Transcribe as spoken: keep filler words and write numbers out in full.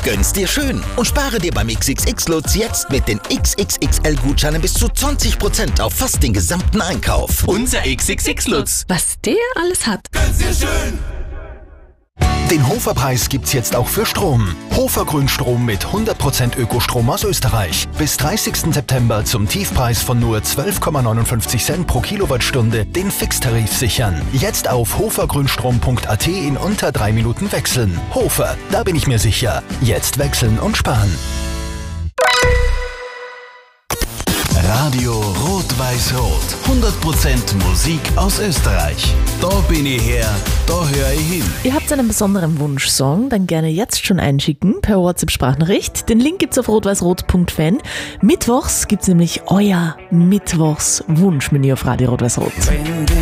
Gönn's dir schön und spare dir beim X X X-Lutz jetzt mit den X X X L-Gutscheinen bis zu zwanzig Prozent auf fast den gesamten Einkauf. Unser X X X-Lutz. Was der alles hat. Gönn's dir schön. Den Hofer-Preis gibt's jetzt auch für Strom. Hofer Grünstrom mit hundert Prozent Ökostrom aus Österreich. Bis dreißigsten September zum Tiefpreis von nur zwölf Komma neunundfünfzig Cent pro Kilowattstunde den Fixtarif sichern. Jetzt auf hofergrünstrom punkt a t in unter drei Minuten wechseln. Hofer, da bin ich mir sicher. Jetzt wechseln und sparen. Radio Rot-Weiß-Rot. hundert Prozent Musik aus Österreich. Da bin ich her, da höre ich hin. Ihr habt einen besonderen Wunschsong, dann gerne jetzt schon einschicken per WhatsApp-Sprachnachricht. Den Link gibt's auf rot-weiß-rot punkt fan. Mittwochs gibt's nämlich euer Mittwochs-Wunschmenü auf Radio Rot-Weiß-Rot.